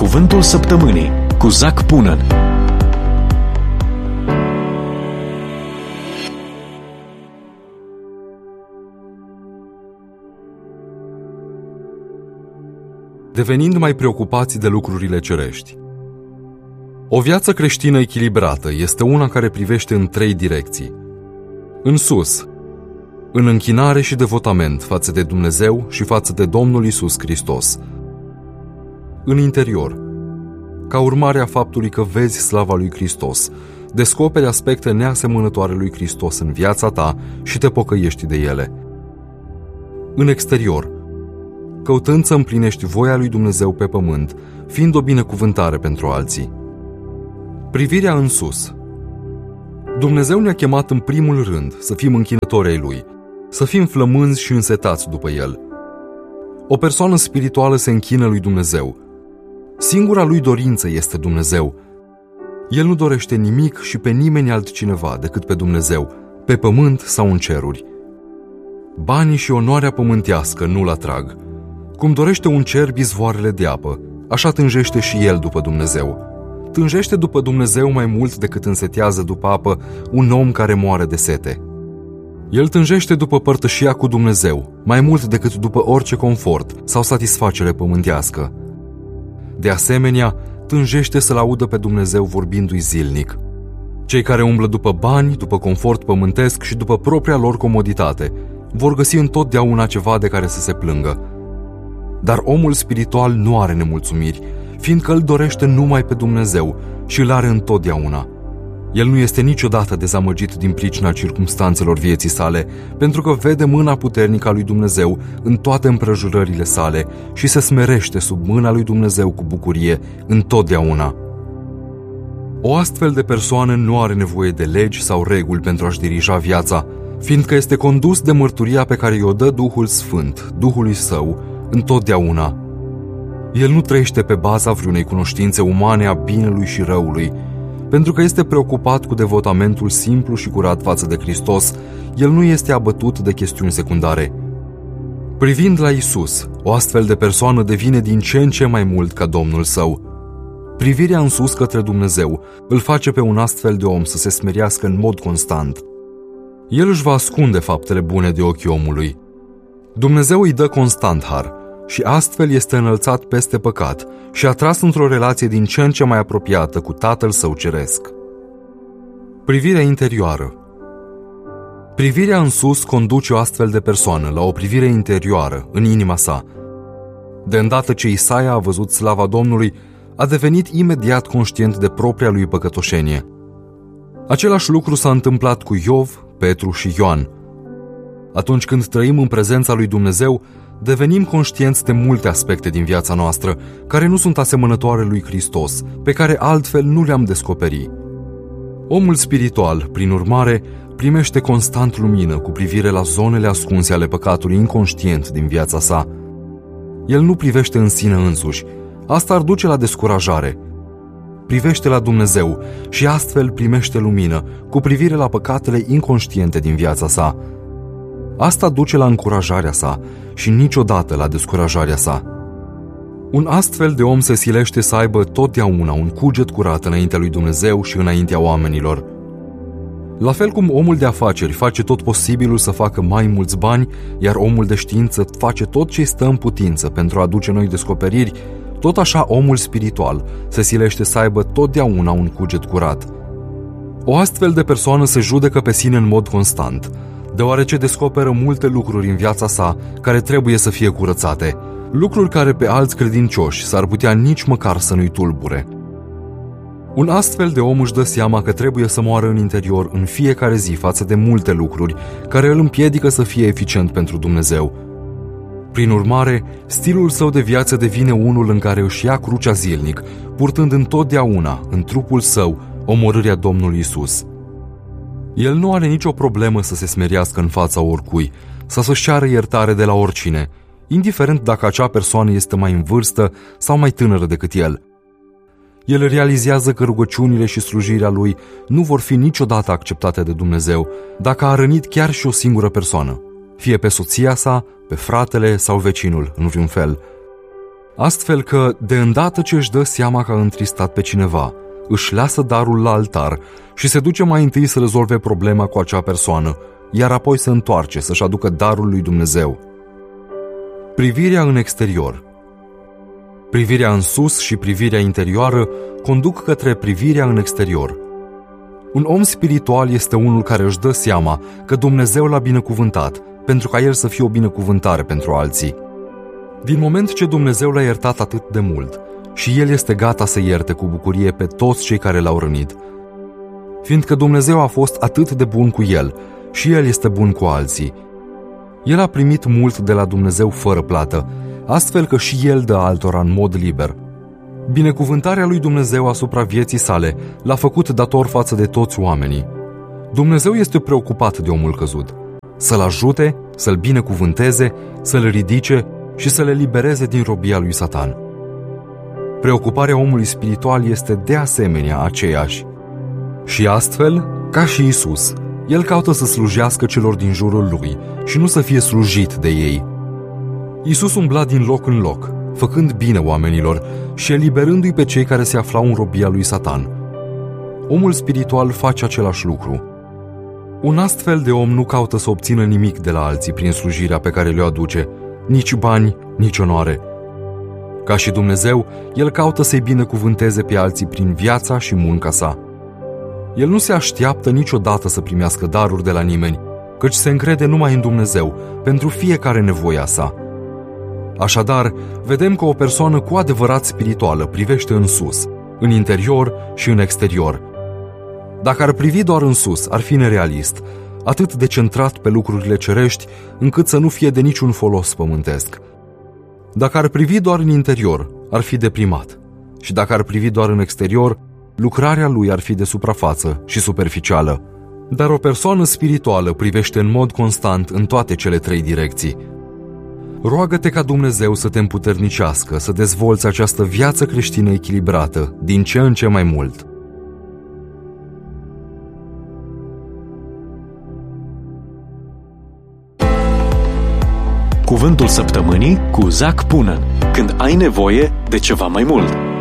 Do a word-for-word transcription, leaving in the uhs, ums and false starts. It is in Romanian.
Cuvântul Săptămânii cu Zac Punăn. Devenind mai preocupați de lucrurile cerești. O viață creștină echilibrată este una care privește în trei direcții. În sus, în închinare și devotament față de Dumnezeu și față de Domnul Iisus Hristos. În interior, ca urmare a faptului că vezi slava lui Hristos, descoperi aspecte neasemănătoare lui Hristos în viața ta și te pocăiești de ele. În exterior, căutând să împlinești voia lui Dumnezeu pe pământ, fiind o binecuvântare pentru alții. Privirea în sus. Dumnezeu ne-a chemat în primul rând să fim închinători ai Lui, să fim flămânzi și însetați după El. O persoană spirituală se închină lui Dumnezeu. Singura lui dorință este Dumnezeu. El nu dorește nimic și pe nimeni altcineva decât pe Dumnezeu, pe pământ sau în ceruri. Banii și onoarea pământească nu-l atrag. Cum dorește un cer izvoarele de apă, așa tânjește și el după Dumnezeu. Tânjește după Dumnezeu mai mult decât însetează după apă un om care moare de sete. El tânjește după părtășia cu Dumnezeu, mai mult decât după orice confort sau satisfacere pământească. De asemenea, tânjește să-L audă pe Dumnezeu vorbindu-i zilnic. Cei care umblă după bani, după confort pământesc și după propria lor comoditate, vor găsi întotdeauna ceva de care să se plângă. Dar omul spiritual nu are nemulțumiri, fiindcă îl dorește numai pe Dumnezeu și îl are întotdeauna. El nu este niciodată dezamăgit din pricina circumstanțelor vieții sale, pentru că vede mâna puternică a lui Dumnezeu în toate împrejurările sale și se smerește sub mâna lui Dumnezeu cu bucurie întotdeauna. O astfel de persoană nu are nevoie de legi sau reguli pentru a-și dirija viața, fiindcă este condus de mărturia pe care i-o dă Duhul Sfânt, Duhului Său, întotdeauna. El nu trăiește pe baza vreunei cunoștințe umane a binelui și răului. Pentru că este preocupat cu devotamentul simplu și curat față de Hristos, el nu este abătut de chestiuni secundare. Privind la Isus, o astfel de persoană devine din ce în ce mai mult ca Domnul său. Privirea în sus către Dumnezeu îl face pe un astfel de om să se smerească în mod constant. El își va ascunde faptele bune de ochii omului. Dumnezeu îi dă constant har și astfel este înălțat peste păcat și atras într-o relație din ce în ce mai apropiată cu Tatăl Său Ceresc. Privirea interioară. Privirea în sus conduce o astfel de persoană la o privire interioară, în inima sa. De îndată ce Isaia a văzut slava Domnului, a devenit imediat conștient de propria lui păcătoșenie. Același lucru s-a întâmplat cu Iov, Petru și Ioan. Atunci când trăim în prezența lui Dumnezeu, devenim conștienți de multe aspecte din viața noastră care nu sunt asemănătoare lui Hristos, pe care altfel nu le-am descoperi. Omul spiritual, prin urmare, primește constant lumină cu privire la zonele ascunse ale păcatului inconștient din viața sa. El nu privește în sine însuși, asta ar duce la descurajare. Privește la Dumnezeu și astfel primește lumină cu privire la păcatele inconștiente din viața sa. Asta duce la încurajarea sa și niciodată la descurajarea sa. Un astfel de om se silește să aibă totdeauna un cuget curat înaintea lui Dumnezeu și înaintea oamenilor. La fel cum omul de afaceri face tot posibilul să facă mai mulți bani, iar omul de știință face tot ce stă în putință pentru a aduce noi descoperiri, tot așa omul spiritual se silește să aibă totdeauna un cuget curat. O astfel de persoană se judecă pe sine în mod constant, deoarece descoperă multe lucruri în viața sa care trebuie să fie curățate, lucruri care pe alți credincioși s-ar putea nici măcar să nu-i tulbure. Un astfel de om își dă seama că trebuie să moară în interior în fiecare zi față de multe lucruri care îl împiedică să fie eficient pentru Dumnezeu. Prin urmare, stilul său de viață devine unul în care își ia crucea zilnic, purtând întotdeauna în trupul său omorârea Domnului Isus. El nu are nicio problemă să se smerească în fața oricui, sau să-și ceară iertare de la oricine, indiferent dacă acea persoană este mai în vârstă sau mai tânără decât el. El realizează că rugăciunile și slujirea lui nu vor fi niciodată acceptate de Dumnezeu dacă a rănit chiar și o singură persoană, fie pe soția sa, pe fratele sau vecinul, în vreun fel. Astfel că, de îndată ce își dă seama că a întristat pe cineva, își lasă darul la altar și se duce mai întâi să rezolve problema cu acea persoană, iar apoi se întoarce să-și aducă darul lui Dumnezeu. Privirea în exterior. Privirea în sus și privirea interioară conduc către privirea în exterior. Un om spiritual este unul care își dă seama că Dumnezeu l-a binecuvântat, pentru ca el să fie o binecuvântare pentru alții. Din moment ce Dumnezeu l-a iertat atât de mult, și el este gata să ierte cu bucurie pe toți cei care l-au rănit, fiindcă Dumnezeu a fost atât de bun cu el și el este bun cu alții. El a primit mult de la Dumnezeu fără plată, astfel că și el dă altora în mod liber. Binecuvântarea lui Dumnezeu asupra vieții sale l-a făcut dator față de toți oamenii. Dumnezeu este preocupat de omul căzut, să-l ajute, să-l binecuvânteze, să-l ridice și să le libereze din robia lui Satan. Preocuparea omului spiritual este de asemenea aceeași. Și astfel, ca și Isus, el caută să slujească celor din jurul lui și nu să fie slujit de ei. Isus umbla din loc în loc, făcând bine oamenilor și eliberându-i pe cei care se aflau în robia lui Satan. Omul spiritual face același lucru. Un astfel de om nu caută să obțină nimic de la alții prin slujirea pe care le-o aduce, nici bani, nici onoare. Ca și Dumnezeu, el caută să-i binecuvânteze pe alții prin viața și munca sa. El nu se așteaptă niciodată să primească daruri de la nimeni, căci se încrede numai în Dumnezeu pentru fiecare nevoia sa. Așadar, vedem că o persoană cu adevărat spirituală privește în sus, în interior și în exterior. Dacă ar privi doar în sus, ar fi nerealist, atât de centrat pe lucrurile cerești, încât să nu fie de niciun folos pământesc. Dacă ar privi doar în interior, ar fi deprimat. Și dacă ar privi doar în exterior, lucrarea lui ar fi de suprafață și superficială. Dar o persoană spirituală privește în mod constant în toate cele trei direcții. Roagă-te ca Dumnezeu să te împuternicească, să dezvolți această viață creștină echilibrată, din ce în ce mai mult. Cuvântul săptămânii cu Zac Punan. Când ai nevoie de ceva mai mult.